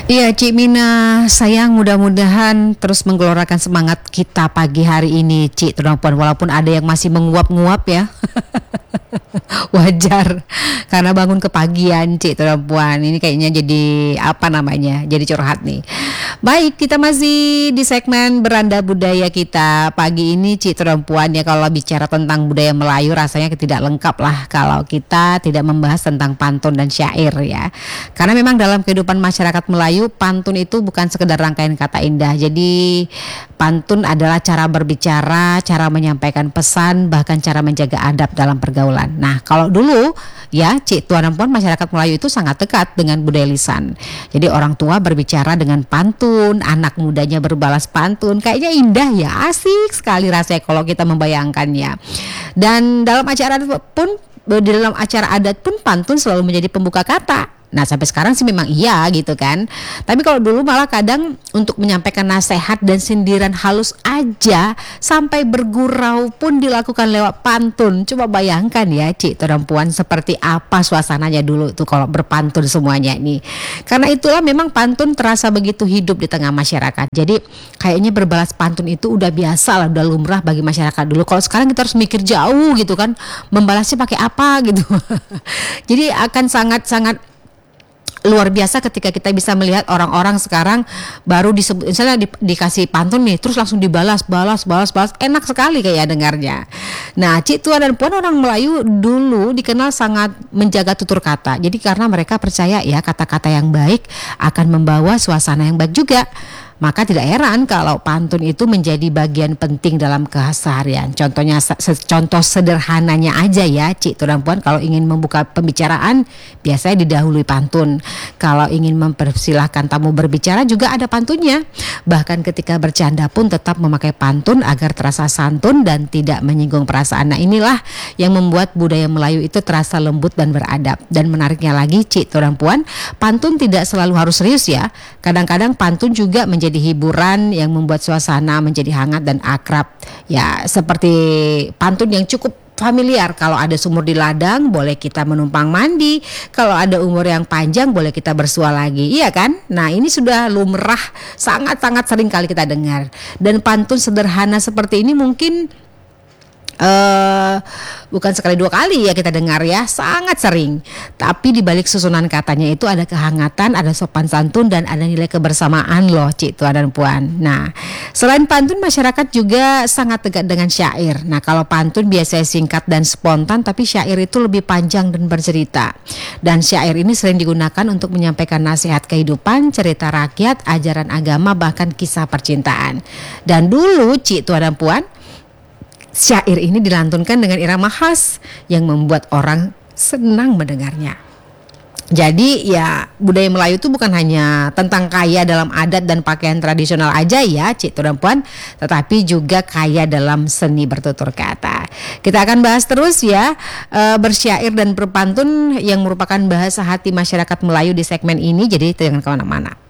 Iya, Cik Mina, sayang mudah-mudahan terus menggelorakan semangat kita pagi hari ini, Cik Tuan Puan, walaupun ada yang masih menguap-nguap ya. Wajar, karena bangun kepagian, Cik Tuan Puan. Ini kayaknya jadi apa namanya? Jadi curhat nih. Baik, kita masih di segmen Beranda Budaya kita pagi ini, Cik Tuan Puan, ya. Kalau bicara tentang budaya Melayu rasanya tidak lengkap lah kalau kita tidak membahas tentang pantun dan syair, ya. Karena memang dalam kehidupan masyarakat Melayu, pantun itu bukan sekedar rangkaian kata indah. Jadi pantun adalah cara berbicara, cara menyampaikan pesan, bahkan cara menjaga adab dalam pergaulan. Nah, kalau dulu ya, Cik Tuan dan Puan, masyarakat Melayu itu sangat dekat dengan budaya lisan. Jadi orang tua berbicara dengan pantun, anak mudanya berbalas pantun. Kayaknya indah ya, asik sekali rasanya kalau kita membayangkannya. Dan dalam acara pun di dalam acara adat pun pantun selalu menjadi pembuka kata. Nah, sampai sekarang sih memang iya gitu kan. Tapi kalau dulu malah kadang untuk menyampaikan nasihat dan sindiran halus aja sampai bergurau pun dilakukan lewat pantun. Coba bayangkan ya, Cik Tuan Puan, seperti apa suasananya dulu tuh kalau berpantun semuanya nih. Karena itulah memang pantun terasa begitu hidup di tengah masyarakat. Jadi kayaknya berbalas pantun itu udah biasa lah, udah lumrah bagi masyarakat dulu. Kalau sekarang kita harus mikir jauh gitu kan, membalasnya pakai apa gitu. Jadi akan sangat-sangat luar biasa ketika kita bisa melihat orang-orang sekarang baru disebut, misalnya dikasih pantun nih, terus langsung balas, enak sekali kayak dengarnya. Nah, Cik Tuan dan Puan, orang Melayu dulu dikenal sangat menjaga tutur kata. Jadi karena mereka percaya ya, kata-kata yang baik akan membawa suasana yang baik juga. Maka tidak heran kalau pantun itu menjadi bagian penting dalam keseharian. Contohnya, contoh sederhananya aja ya, Cik Tuan dan Puan, kalau ingin membuka pembicaraan biasanya didahului pantun. Kalau ingin mempersilahkan tamu berbicara juga ada pantunnya. Bahkan ketika bercanda pun tetap memakai pantun agar terasa santun dan tidak menyinggung perasaan. Nah, inilah yang membuat budaya Melayu itu terasa lembut dan beradab. Dan menariknya lagi, Cik Tuan dan Puan, pantun tidak selalu harus serius ya. Kadang-kadang pantun juga menjadi hiburan yang membuat suasana menjadi hangat dan akrab. Ya, seperti pantun yang cukup familiar. Kalau ada sumur di ladang, boleh kita menumpang mandi. Kalau ada umur yang panjang, boleh kita bersua lagi. Iya kan? Nah, ini sudah lumrah, sangat-sangat sering kali kita dengar. Dan pantun sederhana seperti ini mungkin bukan sekali dua kali ya kita dengar ya, sangat sering. Tapi di balik susunan katanya itu ada kehangatan, ada sopan santun, dan ada nilai kebersamaan loh, Cik Tuan dan Puan. Nah, selain pantun, masyarakat juga sangat dekat dengan syair. Nah, kalau pantun biasanya singkat dan spontan, tapi syair itu lebih panjang dan bercerita. Dan syair ini sering digunakan untuk menyampaikan nasihat kehidupan, cerita rakyat, ajaran agama, bahkan kisah percintaan. Dan dulu, Cik Tuan dan Puan, syair ini dilantunkan dengan irama khas yang membuat orang senang mendengarnya. Jadi ya, budaya Melayu itu bukan hanya tentang kaya dalam adat dan pakaian tradisional aja ya, Cik Tuan dan Puan, tetapi juga kaya dalam seni bertutur kata. Kita akan bahas terus ya, bersyair dan berpantun yang merupakan bahasa hati masyarakat Melayu di segmen ini, jadi jangan kemana-mana.